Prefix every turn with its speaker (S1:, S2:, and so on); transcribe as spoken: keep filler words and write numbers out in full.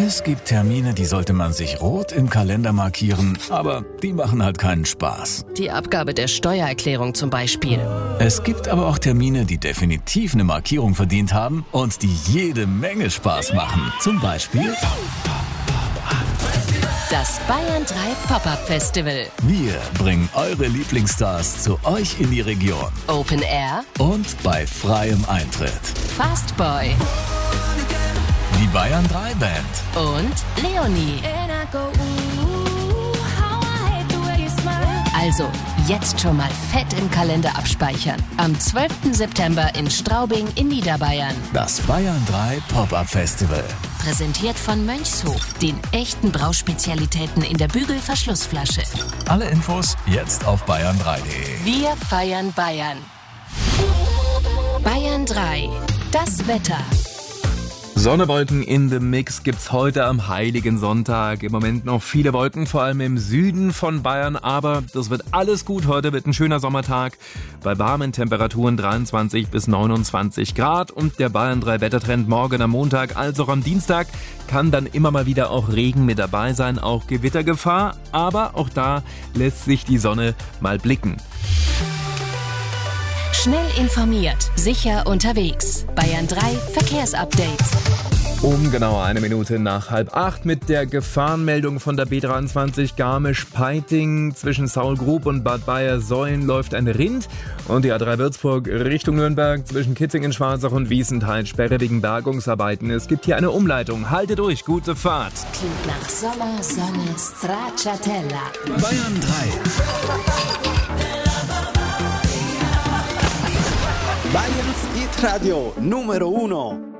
S1: Es gibt Termine, die sollte man sich rot im Kalender markieren, aber die machen halt keinen Spaß.
S2: Die Abgabe der Steuererklärung zum Beispiel.
S1: Es gibt aber auch Termine, die definitiv eine Markierung verdient haben und die jede Menge Spaß machen. Zum Beispiel
S2: das Bayern drei Pop-Up Festival.
S1: Wir bringen eure Lieblingsstars zu euch in die Region.
S2: Open Air
S1: und bei freiem Eintritt.
S2: Fastboy.
S1: Die Bayern drei Band.
S2: Und Leonie. Also, jetzt schon mal fett im Kalender abspeichern. Am zwölften September in Straubing in Niederbayern.
S1: Das Bayern drei Pop-Up Festival.
S2: Präsentiert von Mönchshof, den echten Brauspezialitäten in der Bügelverschlussflasche.
S1: Alle Infos jetzt auf bayern drei punkt de.
S2: Wir feiern Bayern. Bayern drei. Das Wetter.
S3: Sonnewolken in the Mix gibt's heute am Heiligen Sonntag. Im Moment noch viele Wolken, vor allem im Süden von Bayern. Aber das wird alles gut. Heute wird ein schöner Sommertag bei warmen Temperaturen dreiundzwanzig bis neunundzwanzig Grad. Und der Bayern drei Wettertrend morgen am Montag, als auch am Dienstag, kann dann immer mal wieder auch Regen mit dabei sein, auch Gewittergefahr. Aber auch da lässt sich die Sonne mal blicken.
S2: Schnell informiert, sicher unterwegs. Bayern drei Verkehrsupdate.
S3: Um genau eine Minute nach halb acht mit der Gefahrenmeldung von der B dreiundzwanzig Garmisch-Peiting. Zwischen Saulgrub und Bad Bayer-Säulen läuft ein Rind. Und die A drei Würzburg Richtung Nürnberg zwischen Kitzingen-Schwarzach und Wiesenthal Sperre wegen Bergungsarbeiten. Es gibt hier eine Umleitung. Halte durch, gute Fahrt.
S2: Klingt nach Sommer, Sonne, Stracciatella.
S1: Bayern drei.
S4: Bayerns Hit Radio Numero uno.